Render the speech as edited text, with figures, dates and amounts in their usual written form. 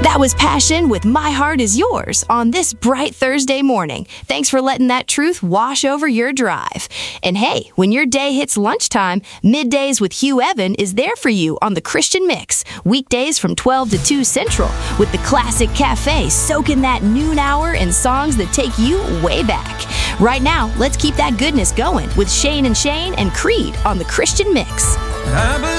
That was Passion with My Heart Is Yours on this bright Thursday morning. Thanks for letting that truth wash over your drive. And hey, when your day hits lunchtime, Middays with Hugh Evan is there for you on the Christian Mix, weekdays from 12 to 2 Central, with the Classic Cafe soaking that noon hour in songs that take you way back. Right now, let's keep that goodness going with Shane and Creed on the Christian Mix.